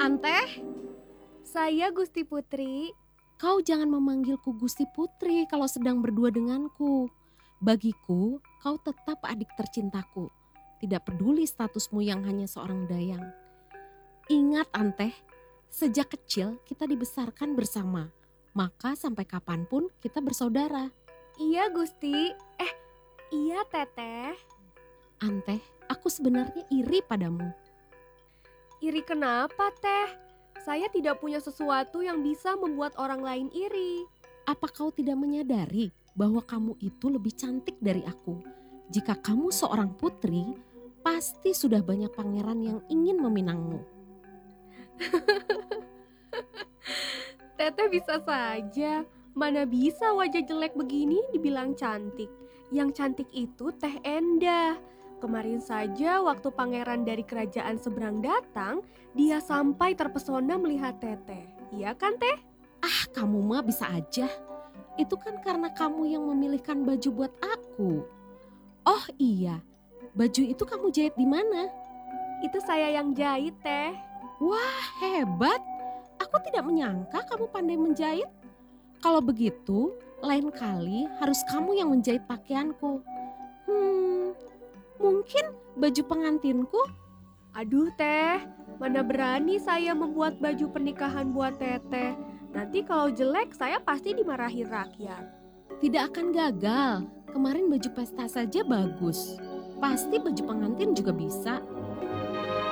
Anteh, Saya Gusti Putri. kau jangan memanggilku Gusti Putri kalau sedang berdua denganku. Bagiku, kau tetap adik tercintaku. Tidak peduli statusmu yang hanya seorang dayang. Ingat Anteh, sejak kecil kita dibesarkan bersama. Maka sampai kapanpun kita bersaudara. Iya Gusti. Iya Teteh. Anteh, aku sebenarnya iri padamu. Iri kenapa Teh? Saya tidak punya sesuatu yang bisa membuat orang lain iri. Apa kau tidak menyadari bahwa kamu itu lebih cantik dari aku? Jika kamu seorang putri, pasti sudah banyak pangeran yang ingin meminangmu. Teteh bisa saja. Mana bisa wajah jelek begini dibilang cantik. Yang cantik itu Teh Endah. Kemarin saja waktu pangeran dari kerajaan seberang datang, dia sampai terpesona melihat Teteh. Iya kan Teh? Ah, kamu mah bisa aja. Itu kan karena kamu yang memilihkan baju buat aku. Oh iya, baju itu kamu jahit di mana? Itu saya yang jahit Teh. Wah, hebat. Aku tidak menyangka kamu pandai menjahit. Kalau begitu, lain kali harus kamu yang menjahit pakaianku. Mungkin baju pengantinku? Aduh Teh, mana berani saya membuat baju pernikahan buat Teteh. Nanti kalau jelek saya pasti dimarahi rakyat. Tidak akan gagal. Kemarin baju pesta saja bagus. Pasti baju pengantin juga bisa.